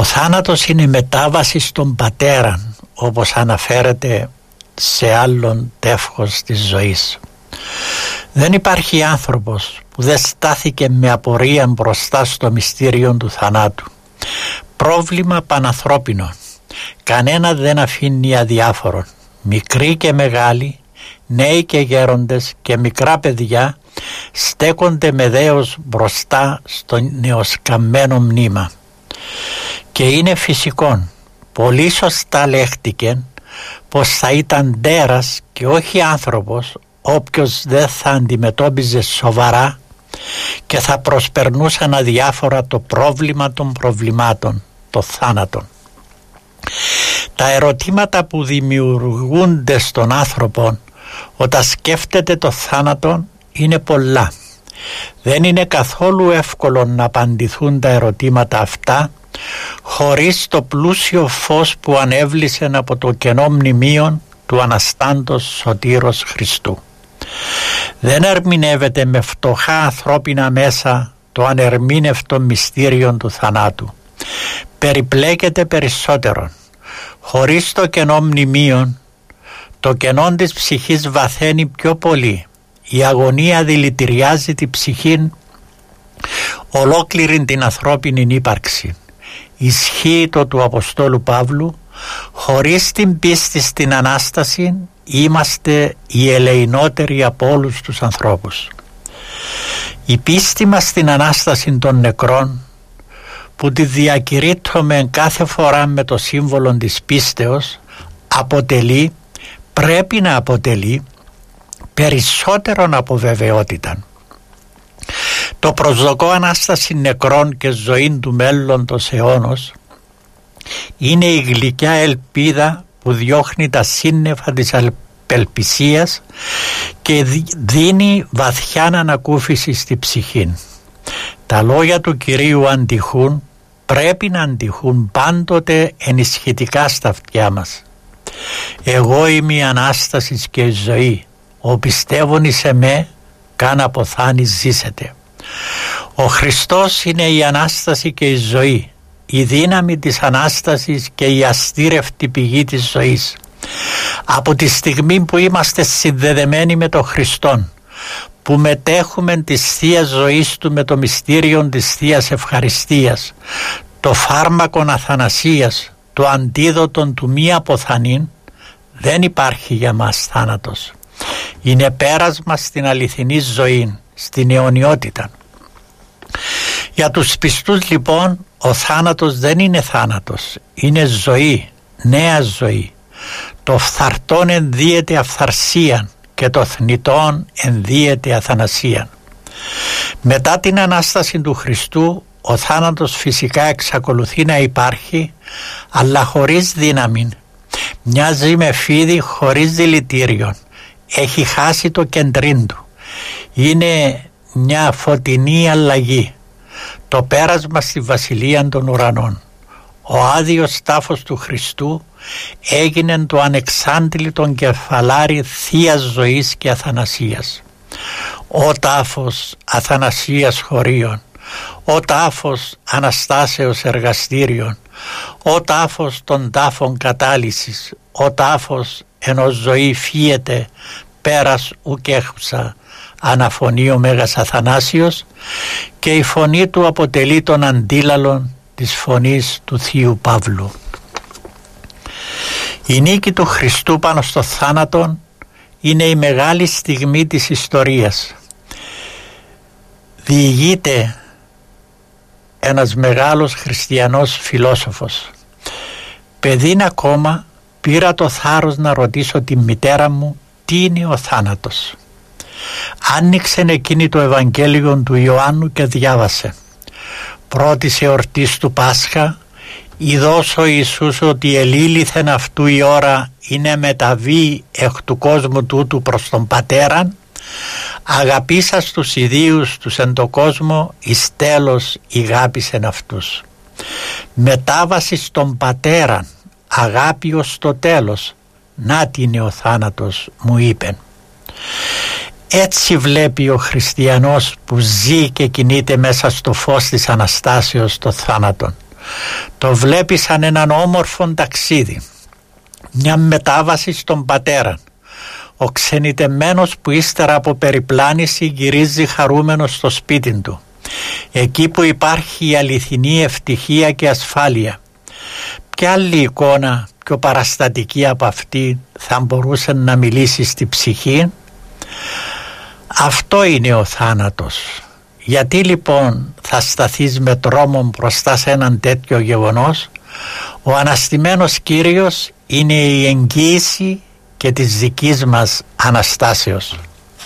Ο θάνατος είναι μετάβαση στον πατέραν, όπως αναφέρεται σε άλλον τεύχος της ζωής. Δεν υπάρχει άνθρωπος που δεν στάθηκε με απορία μπροστά στο μυστήριο του θανάτου. Πρόβλημα πανανθρώπινο. Κανένα δεν αφήνει αδιάφορον. Μικροί και μεγάλοι, νέοι και γέροντες και μικρά παιδιά στέκονται με δέος μπροστά στο νεοσκαμμένο μνήμα. Και είναι φυσικόν, πολύ σωστά λέχτηκε, πως θα ήταν τέρας και όχι άνθρωπος όποιος δεν θα αντιμετώπιζε σοβαρά και θα προσπερνούσαν αδιάφορα το πρόβλημα των προβλημάτων, το θάνατο. Τα ερωτήματα που δημιουργούνται στον άνθρωπο όταν σκέφτεται το θάνατο είναι πολλά. Δεν είναι καθόλου εύκολο να απαντηθούν τα ερωτήματα αυτά χωρίς το πλούσιο φως που ανέβλησε από το κενό μνημείο του Αναστάντος Σωτήρος Χριστού. Δεν ερμηνεύεται με φτωχά ανθρώπινα μέσα το ανερμήνευτο μυστήριο του θανάτου. Περιπλέκεται περισσότερο. Χωρίς το κενό μνημείο, το κενό της ψυχής βαθαίνει πιο πολύ. Η αγωνία δηλητηριάζει τη ψυχή, ολόκληρη την ανθρώπινη ύπαρξη. Ισχύει το του Αποστόλου Παύλου, χωρίς την πίστη στην Ανάσταση είμαστε οι ελεηνότεροι από όλους τους ανθρώπους. Η πίστη μας στην Ανάσταση των νεκρών, που τη διακηρύττουμε κάθε φορά με το σύμβολο της πίστεως, πρέπει να αποτελεί περισσότερον από βεβαιότητα. Το προσδοκώ Ανάσταση νεκρών και ζωή του μέλλοντος αιώνος είναι η γλυκιά ελπίδα που διώχνει τα σύννεφα της απελπισίας και δίνει βαθιά ανακούφιση στη ψυχή. Τα λόγια του Κυρίου αντιχούν, πρέπει να αντιχούν πάντοτε ενισχυτικά στα αυτιά μας. Εγώ είμαι η Ανάσταση και η ζωή. Ο πιστεύων εις εμέ, καν αποθάνει ζήσετε. Ο Χριστός είναι η Ανάσταση και η ζωή, η δύναμη της Ανάστασης και η αστήρευτη πηγή της ζωής. Από τη στιγμή που είμαστε συνδεδεμένοι με τον Χριστόν, που μετέχουμε της Θείας ζωής Του με το μυστήριο της Θείας Ευχαριστίας, το φάρμακον αθανασίας, το αντίδοτον του μη αποθανήν, δεν υπάρχει για μας θάνατος. Είναι πέρασμα στην αληθινή ζωή, στην αιωνιότητα. Για τους πιστούς λοιπόν ο θάνατος δεν είναι θάνατος, είναι ζωή, νέα ζωή. Το φθαρτόν ενδύεται αυθαρσίαν και το θνητόν ενδύεται αθανασίαν. Μετά την Ανάσταση του Χριστού ο θάνατος φυσικά εξακολουθεί να υπάρχει, αλλά χωρίς δύναμη. Μοιάζει με φίδι χωρίς δηλητήριο. Έχει χάσει το κεντρίν του. Είναι μια φωτεινή αλλαγή. Το πέρασμα στη βασιλεία των ουρανών. Ο άδειος τάφος του Χριστού έγινε το ανεξάντλητον κεφαλάρι θείας ζωής και αθανασίας. Ο τάφος αθανασίας χωρίων, ο τάφος αναστάσεως εργαστήριων, ο τάφος των τάφων κατάλυσης, ο τάφος ενός ζωή φύεται πέρας ουκ έχουσα, αναφωνεί ο Μέγας Αθανάσιος, και η φωνή του αποτελεί τον αντίλαλον της φωνής του Θείου Παύλου. Η νίκη του Χριστού πάνω στο θάνατον είναι η μεγάλη στιγμή της ιστορίας. Διηγείται ένας μεγάλος χριστιανός φιλόσοφος. Παιδίν ακόμα πήρα το θάρρος να ρωτήσω τη μητέρα μου τι είναι ο θάνατος. Άνοιξε εκείνη το Ευαγγέλιο του Ιωάννου και διάβασε. Πρώτης εορτής του Πάσχα ειδός ο Ιησούς ότι ελήλυθεν αυτού η ώρα είναι μεταβεί εκ του κόσμου τούτου προς τον Πατέραν, αγαπήσας τους ιδίους τους εν το κόσμο εις τέλος ηγάπησεν αυτούς. Μετάβαση στον Πατέραν, αγάπη ως το τέλος, να τι είναι ο θάνατος, μου είπεν. Έτσι βλέπει ο χριστιανός που ζει και κινείται μέσα στο φως της Αναστάσεως το θάνατον. Το βλέπει σαν έναν όμορφο ταξίδι, μια μετάβαση στον πατέρα. Ο ξενιτεμένος που ύστερα από περιπλάνηση γυρίζει χαρούμενος στο σπίτι του, εκεί που υπάρχει η αληθινή ευτυχία και ασφάλεια. Ποια άλλη εικόνα πιο παραστατική από αυτή θα μπορούσε να μιλήσει στη ψυχή? Αυτό είναι ο θάνατος. Γιατί λοιπόν θα σταθείς με τρόμο μπροστά σε έναν τέτοιο γεγονός? Ο αναστημένος Κύριος είναι η εγγύηση και της δικής μας Αναστάσεως.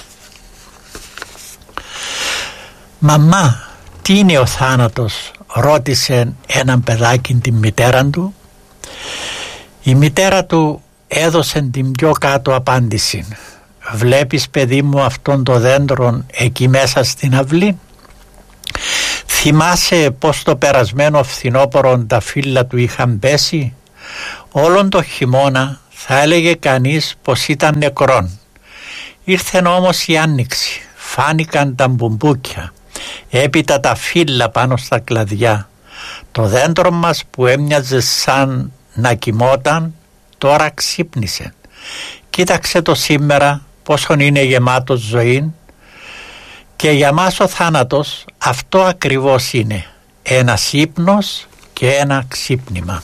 «Μαμά, τι είναι ο θάνατος?» ρώτησε έναν παιδάκι την μητέρα του. Η μητέρα του έδωσε την πιο κάτω απάντηση. «Βλέπεις, παιδί μου, αυτόν το δέντρο εκεί μέσα στην αυλή? Θυμάσαι πως το περασμένο φθινόπωρο τα φύλλα του είχαν πέσει? Όλον το χειμώνα θα έλεγε κανείς πως ήταν νεκρόν. Ήρθε όμως η άνοιξη, φάνηκαν τα μπουμπούκια, έπειτα τα φύλλα πάνω στα κλαδιά. Το δέντρο μας που έμοιαζε σαν να κοιμόταν, τώρα ξύπνησε. Κοίταξε το σήμερα πόσον είναι γεμάτος ζωή. Και για μας ο θάνατος αυτό ακριβώς είναι, ένας ύπνος και ένα ξύπνημα.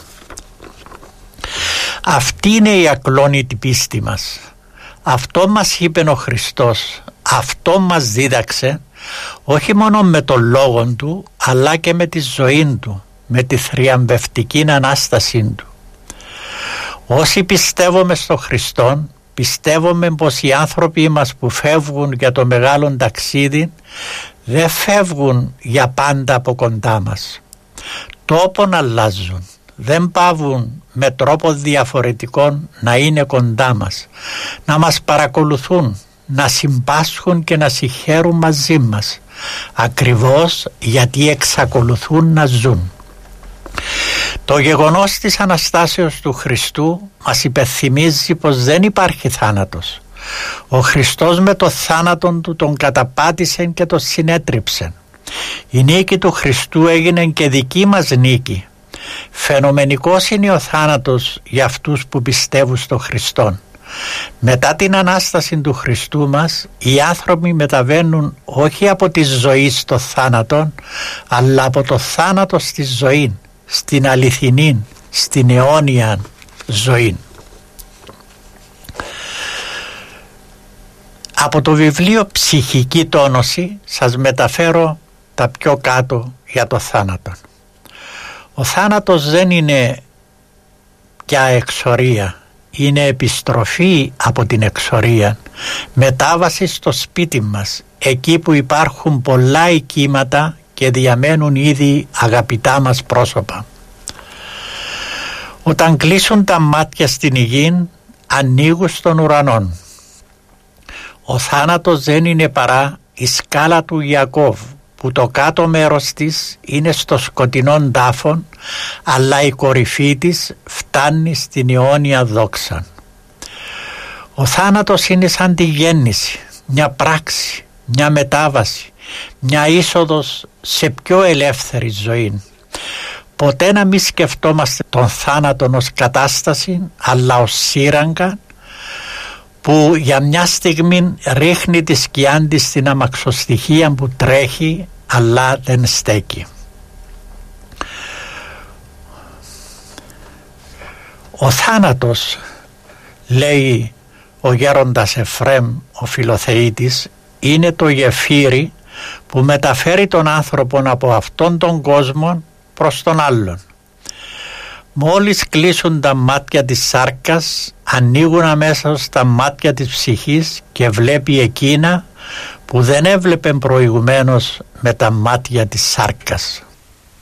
Αυτή είναι η ακλόνητη πίστη μας. Αυτό μας είπε ο Χριστός, αυτό μας δίδαξε, όχι μόνο με τον λόγο του, αλλά και με τη ζωή του, με τη θριαμβευτική Ανάστασή του. Όσοι πιστεύουμε στο Χριστόν, πιστεύουμε πως οι άνθρωποι μας που φεύγουν για το μεγάλο ταξίδι δεν φεύγουν για πάντα από κοντά μας. Τόπον αλλάζουν, δεν παύουν με τρόπο διαφορετικό να είναι κοντά μας, να μας παρακολουθούν, να συμπάσχουν και να συγχαίρουν μαζί μας, ακριβώς γιατί εξακολουθούν να ζουν. Το γεγονός της Αναστάσεως του Χριστού μας υπενθυμίζει πως δεν υπάρχει θάνατος. Ο Χριστός με το θάνατον του τον καταπάτησε και τον συνέτριψε. Η νίκη του Χριστού έγινε και δική μας νίκη. Φαινομενικός είναι ο θάνατος για αυτούς που πιστεύουν στο Χριστόν. Μετά την Ανάσταση του Χριστού μας, οι άνθρωποι μεταβαίνουν όχι από τη ζωή στο θάνατο, αλλά από το θάνατο στη ζωή, στην αληθινή, στην αιώνια ζωή. Από το βιβλίο «Ψυχική τόνωση» σας μεταφέρω τα πιο κάτω για το θάνατο. Ο θάνατος δεν είναι πια εξορία, είναι επιστροφή από την εξορία, μετάβαση στο σπίτι μας, εκεί που υπάρχουν πολλά οικίματα και διαμένουν ήδη αγαπητά μας πρόσωπα. Όταν κλείσουν τα μάτια στην γη, ανοίγουν στον ουρανό. Ο θάνατος δεν είναι παρά η σκάλα του Ιακώβ, που το κάτω μέρος της είναι στο σκοτεινόν τάφον, αλλά η κορυφή της φτάνει στην αιώνια δόξα. Ο θάνατος είναι σαν τη γέννηση, μια πράξη, μια μετάβαση, μια είσοδος σε πιο ελεύθερη ζωή. Ποτέ να μην σκεφτόμαστε τον θάνατο ως κατάσταση, αλλά ως σύραγγα που για μια στιγμή ρίχνει τη σκιά της στην αμαξοστοιχεία που τρέχει αλλά δεν στέκει. Ο θάνατος, λέει ο γέροντας Εφραίμ ο Φιλοθεήτης, είναι το γεφύρι που μεταφέρει τον άνθρωπο από αυτόν τον κόσμο προς τον άλλον. Μόλις κλείσουν τα μάτια της σάρκας, ανοίγουν αμέσως τα μάτια της ψυχής και βλέπει εκείνα που δεν έβλεπε προηγουμένως με τα μάτια της σάρκας.